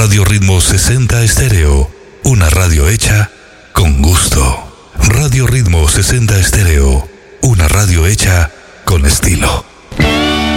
Radio Ritmo 60 Estéreo, una radio hecha con gusto. Radio Ritmo 60 Estéreo, una radio hecha con estilo.